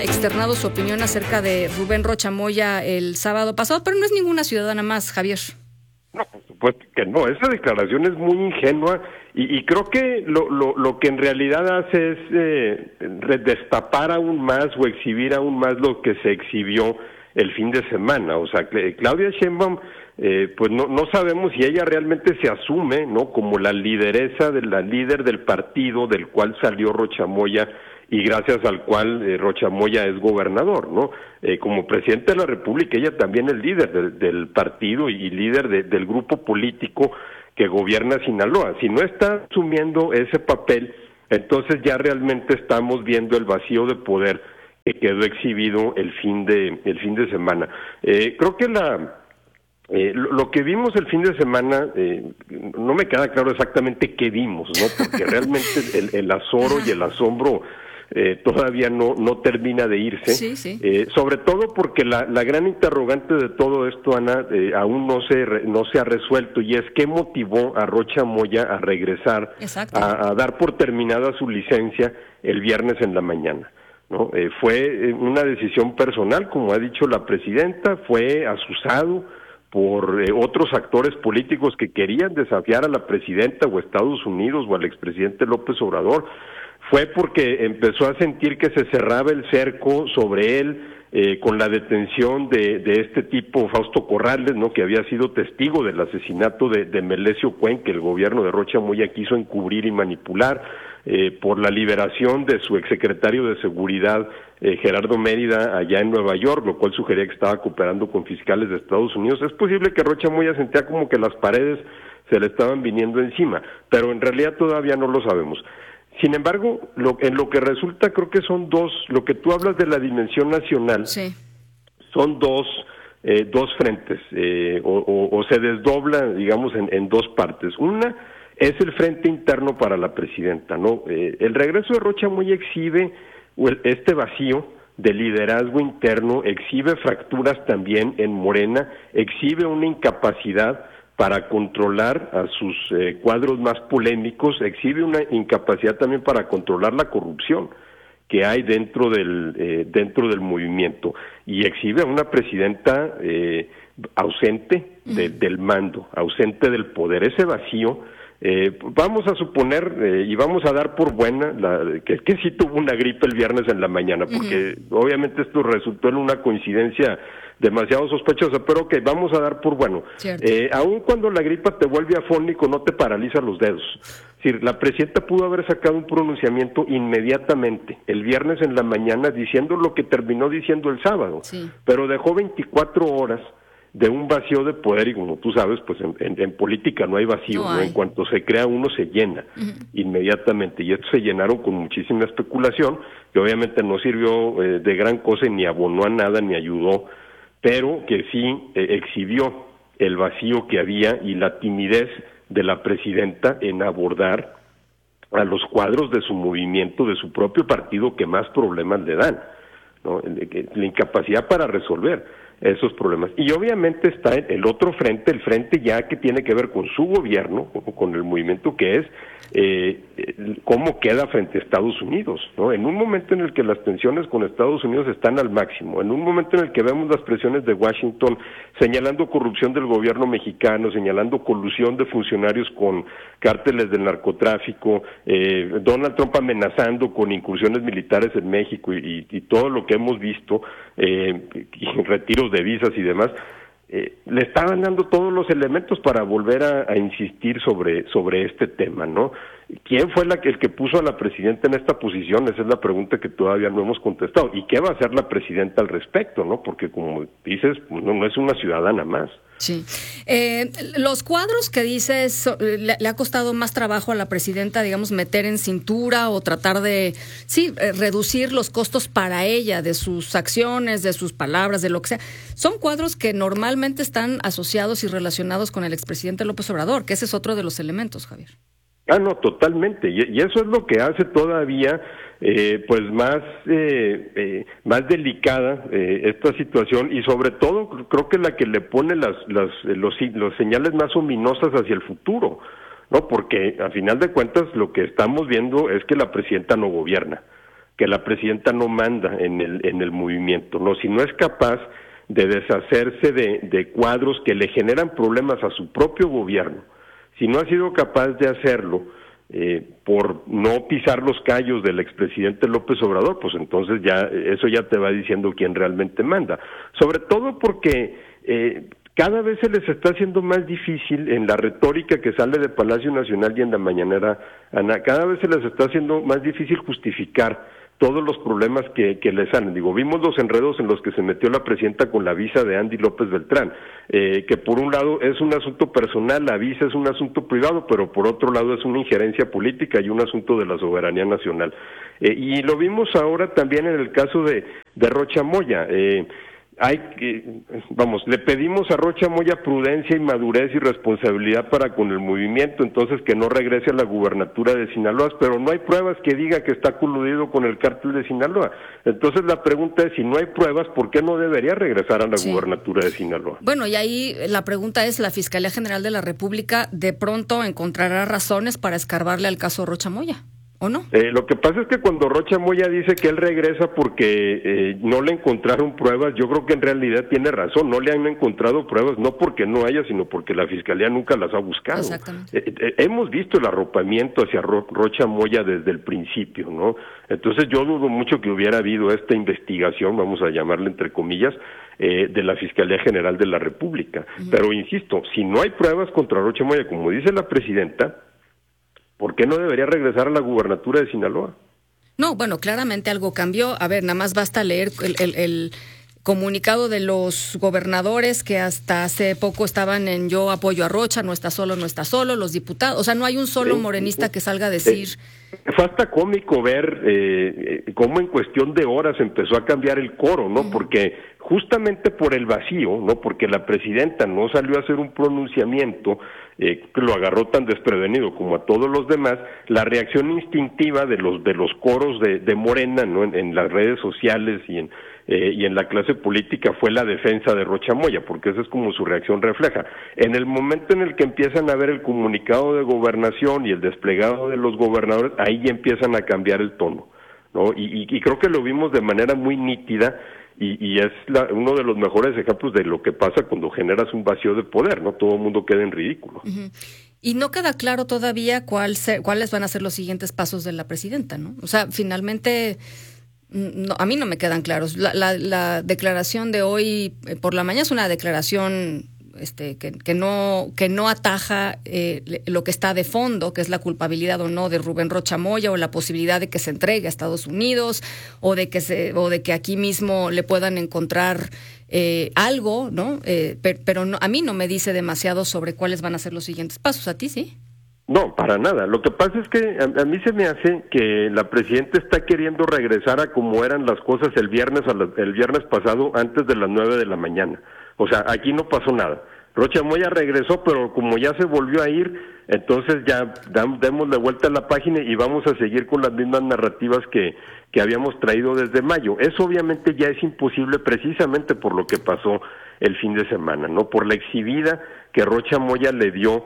externado su opinión acerca de Rubén Rocha Moya el sábado pasado, pero no es ninguna ciudadana más, Javier. No, por supuesto que no. Esa declaración es muy ingenua y creo que lo que en realidad hace es destapar aún más o exhibir aún más lo que se exhibió el fin de semana. O sea, Claudia Sheinbaum, pues no sabemos si ella realmente se asume, ¿no?, como la lideresa, la líder del partido del cual salió Rocha Moya y gracias al cual Rocha Moya es gobernador, ¿no? Como presidente de la República, ella también es líder del partido y líder del grupo político que gobierna Sinaloa. Si no está asumiendo ese papel, entonces ya realmente estamos viendo el vacío de poder que quedó exhibido el fin de semana. Creo que lo que vimos el fin de semana, no me queda claro exactamente qué vimos, ¿no? Porque realmente el azoro y el asombro todavía no termina de irse. Sí. Sobre todo porque la gran interrogante de todo esto, Ana, aún no se ha resuelto, y es qué motivó a Rocha Moya a regresar, a dar por terminada su licencia el viernes en la mañana, ¿no? Fue una decisión personal, como ha dicho la presidenta, fue asusado por otros actores políticos que querían desafiar a la presidenta o Estados Unidos o al expresidente López Obrador. Fue porque empezó a sentir que se cerraba el cerco sobre él con la detención de este tipo, Fausto Corrales, ¿no?, que había sido testigo del asesinato de Melesio Cuen, que el gobierno de Rocha Moya quiso encubrir y manipular, por la liberación de su exsecretario de Seguridad, Gerardo Mérida, allá en Nueva York, lo cual sugería que estaba cooperando con fiscales de Estados Unidos. Es posible que Rocha Moya sentía como que las paredes se le estaban viniendo encima, pero en realidad todavía no lo sabemos. Sin embargo, en lo que resulta, creo que son dos, lo que tú hablas de la dimensión nacional, sí, son dos frentes, o se desdobla, digamos, en dos partes. Una es el frente interno para la presidenta, ¿no? El regreso de Rocha Moya exhibe este vacío de liderazgo interno, exhibe fracturas también en Morena, exhibe una incapacidad para controlar a sus cuadros más polémicos, exhibe una incapacidad también para controlar la corrupción que hay dentro del movimiento, y exhibe a una presidenta ausente del mando, ausente del poder. Ese vacío, vamos a suponer y vamos a dar por buena que sí tuvo una gripe el viernes en la mañana, porque obviamente esto resultó en una coincidencia demasiado sospechosa, pero ok, vamos a dar por bueno. Aun cuando la gripa te vuelve afónico, no te paraliza los dedos. Es decir, la presidenta pudo haber sacado un pronunciamiento inmediatamente, el viernes en la mañana, diciendo lo que terminó diciendo el sábado, pero dejó 24 horas de un vacío de poder, y como tú sabes, pues en política no hay vacío, ¿no? En cuanto se crea uno se llena inmediatamente, y estos se llenaron con muchísima especulación, que obviamente no sirvió de gran cosa y ni abonó a nada ni ayudó, pero que sí exhibió el vacío que había y la timidez de la presidenta en abordar a los cuadros de su movimiento, de su propio partido, que más problemas le dan, ¿no? La incapacidad para resolver esos problemas. Y obviamente está el otro frente, el frente ya que tiene que ver con su gobierno, con el movimiento, que es cómo queda frente a Estados Unidos, ¿no? En un momento en el que las tensiones con Estados Unidos están al máximo, en un momento en el que vemos las presiones de Washington señalando corrupción del gobierno mexicano, señalando colusión de funcionarios con cárteles del narcotráfico, Donald Trump amenazando con incursiones militares en México y todo lo que hemos visto, retiros de visas y demás, le estaban dando todos los elementos para volver a insistir sobre este tema, ¿no? ¿Quién fue el que puso a la presidenta en esta posición? Esa es la pregunta que todavía no hemos contestado. ¿Y qué va a hacer la presidenta al respecto, no? Porque como dices, no es una ciudadana más. Sí. Los cuadros que dices, le ha costado más trabajo a la presidenta, digamos, meter en cintura o tratar de, reducir los costos para ella, de sus acciones, de sus palabras, de lo que sea. Son cuadros que normalmente están asociados y relacionados con el expresidente López Obrador, que ese es otro de los elementos, Javier. No, totalmente, y eso es lo que hace todavía pues más delicada esta situación, y sobre todo creo que la que le pone los señales más ominosas hacia el futuro, ¿no? Porque a final de cuentas lo que estamos viendo es que la presidenta no gobierna, que la presidenta no manda en el movimiento, ¿no? Si no es capaz de deshacerse de cuadros que le generan problemas a su propio gobierno, si no ha sido capaz de hacerlo por no pisar los callos del expresidente López Obrador, pues entonces eso ya te va diciendo quién realmente manda. Sobre todo porque cada vez se les está haciendo más difícil en la retórica que sale de Palacio Nacional y en la mañanera, Ana, cada vez se les está haciendo más difícil justificar todos los problemas que les salen. Vimos los enredos en los que se metió la presidenta con la visa de Andy López Beltrán, que por un lado es un asunto personal, la visa es un asunto privado, pero por otro lado es una injerencia política y un asunto de la soberanía nacional. Y lo vimos ahora también en el caso de Rocha Moya. Le pedimos a Rocha Moya prudencia y madurez y responsabilidad para con el movimiento, entonces que no regrese a la gubernatura de Sinaloa, pero no hay pruebas que diga que está coludido con el cártel de Sinaloa. Entonces la pregunta es, si no hay pruebas, ¿por qué no debería regresar a la gubernatura de Sinaloa? Bueno, y ahí la pregunta es, ¿la Fiscalía General de la República de pronto encontrará razones para escarbarle al caso Rocha Moya? ¿O no? Lo que pasa es que cuando Rocha Moya dice que él regresa porque no le encontraron pruebas, yo creo que en realidad tiene razón, no le han encontrado pruebas, no porque no haya, sino porque la Fiscalía nunca las ha buscado. Exactamente. Hemos visto el arropamiento hacia Rocha Moya desde el principio, ¿no? Entonces yo dudo mucho que hubiera habido esta investigación, vamos a llamarla entre comillas, de la Fiscalía General de la República. Pero insisto, si no hay pruebas contra Rocha Moya, como dice la presidenta, ¿por qué no debería regresar a la gubernatura de Sinaloa? No, bueno, claramente algo cambió. A ver, nada más basta leer el comunicado de los gobernadores que hasta hace poco estaban en yo apoyo a Rocha, no está solo, los diputados. O sea, no hay un solo morenista que salga a decir... Fue hasta cómico ver cómo en cuestión de horas empezó a cambiar el coro, ¿no? Porque justamente por el vacío, ¿no? Porque la presidenta no salió a hacer un pronunciamiento que lo agarró tan desprevenido como a todos los demás, la reacción instintiva de los coros de Morena, ¿no? En las redes sociales y en la clase política fue la defensa de Rocha Moya, porque esa es como su reacción refleja. En el momento en el que empiezan a ver el comunicado de gobernación y el desplegado de los gobernadores, ahí ya empiezan a cambiar el tono, ¿no? Y creo que lo vimos de manera muy nítida y es uno de los mejores ejemplos de lo que pasa cuando generas un vacío de poder, ¿no? Todo el mundo queda en ridículo. Uh-huh. Y no queda claro todavía cuáles van a ser los siguientes pasos de la presidenta, ¿no? O sea, finalmente... No, a mí no me quedan claros. La declaración de hoy por la mañana es una declaración que no ataja lo que está de fondo, que es la culpabilidad o no de Rubén Rocha Moya o la posibilidad de que se entregue a Estados Unidos o de que aquí mismo le puedan encontrar algo, ¿no? Pero no, a mí no me dice demasiado sobre cuáles van a ser los siguientes pasos. ¿A ti sí? No, para nada. Lo que pasa es que a mí se me hace que la presidenta está queriendo regresar a como eran las cosas el viernes pasado antes de las 9 de la mañana. O sea, aquí no pasó nada. Rocha Moya regresó, pero como ya se volvió a ir, entonces ya démosle vuelta a la página y vamos a seguir con las mismas narrativas que habíamos traído desde mayo. Eso obviamente ya es imposible precisamente por lo que pasó el fin de semana, ¿no? Por la exhibida que Rocha Moya le dio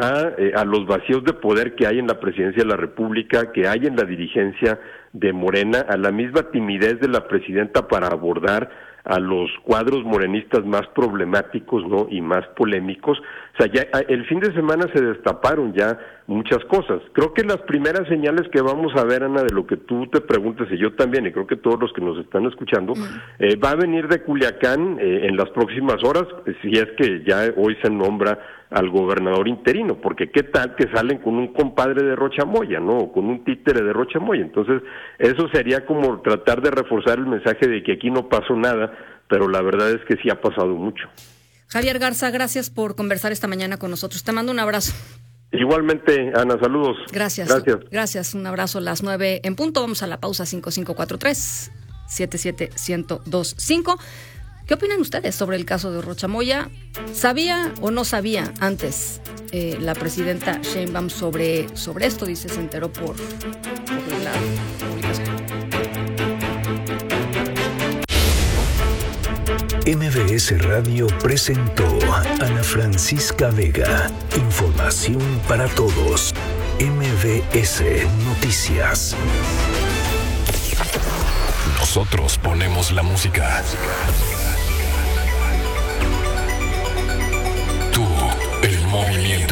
a los vacíos de poder que hay en la presidencia de la República, que hay en la dirigencia de Morena, a la misma timidez de la presidenta para abordar a los cuadros morenistas más problemáticos, ¿no? Y más polémicos. O sea, ya el fin de semana se destaparon ya muchas cosas. Creo que las primeras señales que vamos a ver, Ana, de lo que tú te preguntas, y yo también, y creo que todos los que nos están escuchando, va a venir de Culiacán en las próximas horas, si es que ya hoy se nombra al gobernador interino, porque qué tal que salen con un compadre de Rocha Moya, ¿no? O con un títere de Rocha Moya. Entonces, eso sería como tratar de reforzar el mensaje de que aquí no pasó nada, pero la verdad es que sí ha pasado mucho. Javier Garza, gracias por conversar esta mañana con nosotros. Te mando un abrazo. Igualmente, Ana, saludos. Gracias, un abrazo. Las 9 en punto, vamos a la pausa. 5543-77125. ¿Qué opinan ustedes sobre el caso de Rocha Moya? ¿Sabía o no sabía antes la presidenta Sheinbaum sobre esto? Dice, se enteró por la publicación. MBS Radio presentó Ana Francisca Vega. Información para todos. MBS Noticias. Nosotros ponemos la música. Tú, el movimiento.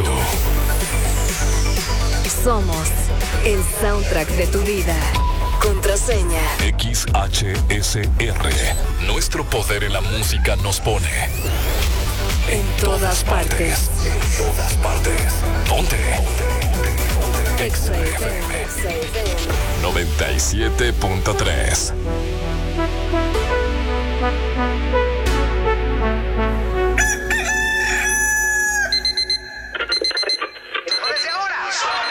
Somos el soundtrack de tu vida. Contraseña XHSR. Nuestro poder en la música nos pone en todas partes. En todas partes. Ponte. XFM 97.3.